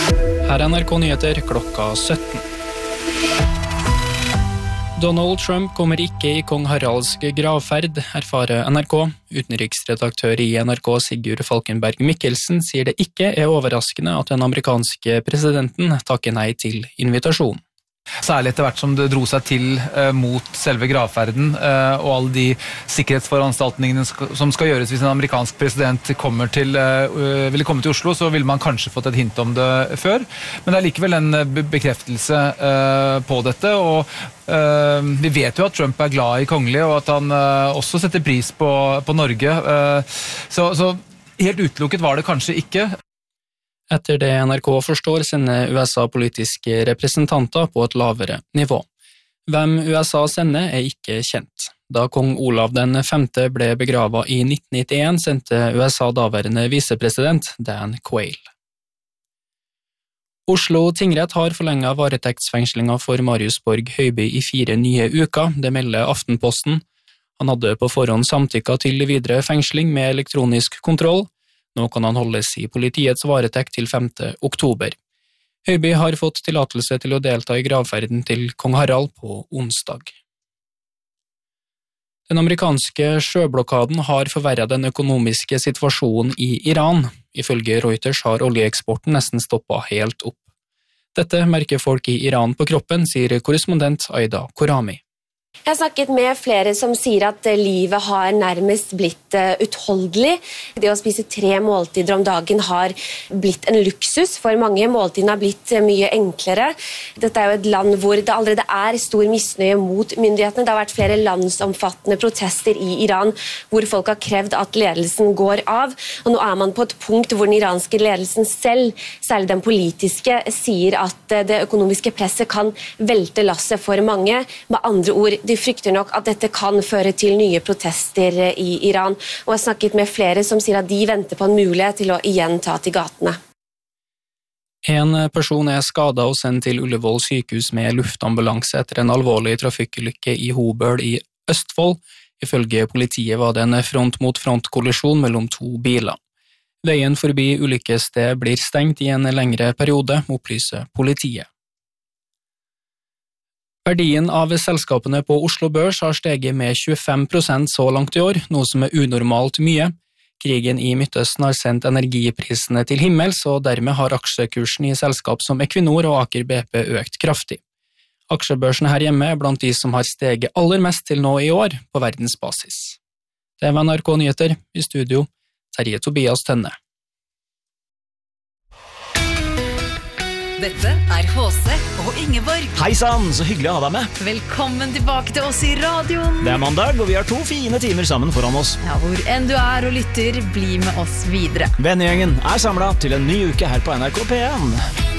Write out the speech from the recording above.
Her NRK Nyheter klokka 17. Donald Trump kommer ikke i kong Haralds gravferd, erfarer NRK. Utenriksredaktør i NRK Sigurd Falkenberg Mikkelsen sier det ikke er overraskende at den amerikanske presidenten takker nei til invitasjon. Særlig etter hvert som det dro seg til mot selve gravferden og alle de sikkerhetsforanstaltningene som skal gjøres hvis en amerikansk president ville komme til Oslo, så ville man kanskje fått et hint om det før. Men det er likevel en bekreftelse på dette, og vi vet jo at Trump er glad i kongelig, og at han også setter pris på Norge. Så helt utelukket var det kanskje ikke. Etter det NRK forstår, sender USA politiske representanter på et lavere nivå. Hvem USA sender er ikke kjent. Da kong Olav den 5. ble begravet i 1991, sendte USA daværende visepresident Dan Quayle. Oslo tingrett har forlenget varetektsfengslingen for Marius Borg Høiby i 4 nye uker, det melder Aftenposten. Han hadde på forhånd samtykket til videre fengsling med elektronisk kontroll. Nå kan han holdes i politiets varetekt til 5. oktober. Høiby har fått tillatelse til å delta i gravferden til kong Harald på onsdag. Den amerikanske sjøblokaden har forverret den økonomiske situasjonen i Iran. Ifølge Reuters har oljeeksporten nesten stoppet helt opp. Dette merker folk i Iran på kroppen, sier korrespondent Aida Korami. Jeg har snakket med flere som sier at livet har nærmest blitt utholdelig. Det å spise 3 måltider om dagen har blitt en luksus. For mange måltidene har blitt mye enklere. Dette er jo et land hvor det allerede er stor misnøye mot myndighetene. Det har vært flere landsomfattende protester i Iran hvor folk har krevd at ledelsen går av. Og nå er man på et punkt hvor den iranske ledelsen selv, særlig den politiske, sier at det økonomiske presset kan velte lasset for mange. Med andre ord, de frykter nok at dette kan føre til nye protester i Iran, og har snakket med flere som sier at de venter på en mulighet til å igjen ta til gatene. En person er skadet og sendt til Ullevål sykehus med luftambulanse etter en alvorlig trafikkulykke i Hobøl i Østfold. Ifølge politiet var det en front-mot-front-kollisjon mellom 2 biler. Veien forbi ulykkesstedet blir stengt i en lengre periode, opplyser politiet. Verdien av selskapene på Oslo Børs har steget med 25% så langt i år, noe som er unormalt mye. Krigen i Midtøsten har sendt energiprisene til himmels, og dermed har aksjekursen i selskap som Equinor og Aker BP økt kraftig. Aksjebørsen her hjemme er blant de som har steget aller mest til nå i år på verdensbasis. Det var NRK Nyheter, i studio Terje Tobias Tønne. Dette er HC og Ingeborg. Hei sann, så hyggelig å ha deg med. Velkommen tilbake til oss i radioen. Det er mandag, og vi har 2 fine timer sammen foran oss. Ja, hvor enn du er og lytter, bli med oss videre. Vennegjengen er samlet til en ny uke her på NRK P1.